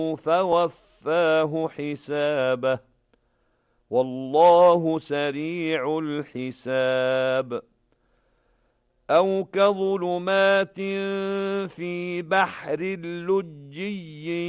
فوفاه حسابه والله سريع الحساب أو كظلمات في بحر لجي